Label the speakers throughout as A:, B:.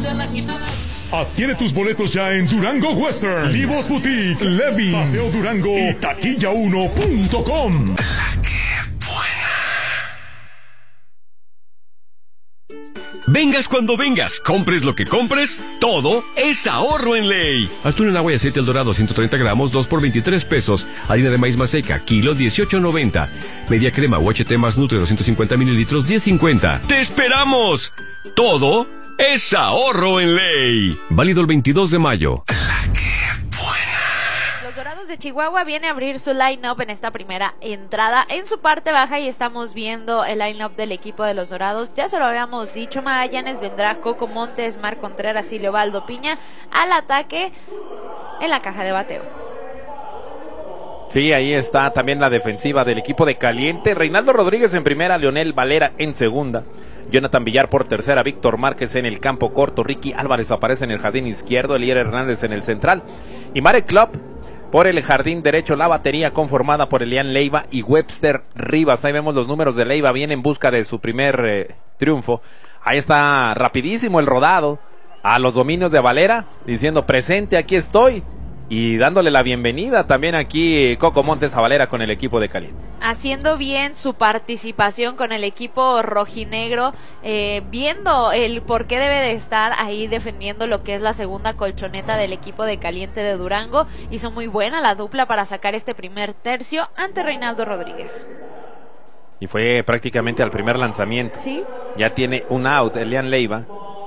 A: Adquiere tus boletos ya en Durango Western, Vivos Boutique, Levin, Paseo Durango y taquilla1.com.
B: Vengas cuando vengas, compres lo que compres, todo es ahorro en Ley. Atún en agua y aceite El Dorado, 130 gramos, 2 por 23 pesos. Harina de maíz maseca, kilo, 18.90. Media crema UHT más Nutre, 250 mililitros, 10.50. ¡Te esperamos! Todo es ahorro en Ley. Válido el 22 de mayo.
C: Dorados de Chihuahua viene a abrir su line-up en esta primera entrada en su parte baja y estamos viendo el line-up del equipo de los Dorados. Ya se lo habíamos dicho, Magallanes vendrá Coco Montes, Mar Contreras y Leobaldo Piña al ataque en la caja de bateo.
D: Sí, ahí está también la defensiva del equipo de Caliente. Reinaldo Rodríguez en primera, Leonel Valera en segunda, Jonathan Villar por tercera, Víctor Márquez en el campo corto, Ricky Álvarez aparece en el jardín izquierdo, Elier Hernández en el central y Marek Klopp por el jardín derecho. La batería conformada por Elian Leiva y Webster Rivas. Ahí vemos los números de Leiva, viene en busca de su primer triunfo. Ahí está rapidísimo el rodado a los dominios de Valera, diciendo presente, aquí estoy. Y dándole la bienvenida también aquí Coco Montes a Valera con el equipo de Caliente.
C: Haciendo bien su participación con el equipo rojinegro, viendo el por qué debe de estar ahí defendiendo lo que es la segunda colchoneta del equipo de Caliente de Durango. Hizo muy buena la dupla para sacar este primer tercio ante Reinaldo Rodríguez.
D: Y fue prácticamente al primer lanzamiento.
C: Sí.
D: Ya tiene un out Elian Leiva.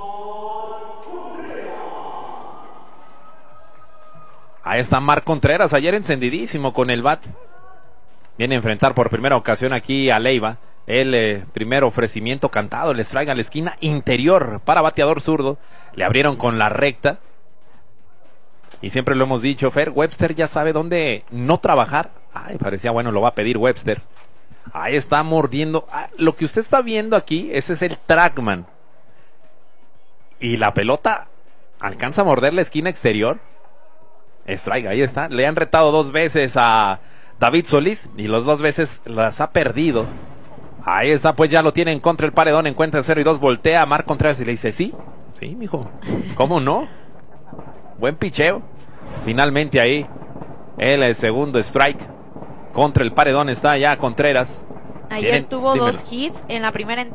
D: Ahí está Mar Contreras, ayer encendidísimo con el bat. Viene a enfrentar por primera ocasión aquí a Leiva. El primer ofrecimiento cantado, les traiga a la esquina interior para bateador zurdo. Le abrieron con la recta. Y siempre lo hemos dicho, Fer, Webster ya sabe dónde no trabajar. Ay, parecía bueno, lo va a pedir Webster. Ahí está mordiendo. Lo que usted está viendo aquí, ese es el trackman. Y la pelota alcanza a morder la esquina exterior. Strike, ahí está. Le han retado 2 veces a David Solís y las 2 veces las ha perdido. Ahí está, pues ya lo tiene en contra el paredón, encuentra 0-2, voltea a Mar Contreras y le dice, sí, mijo, ¿cómo no? Buen picheo. Finalmente ahí el segundo strike contra el paredón está ya Contreras.
C: Ayer tuvo 2 hits en la primera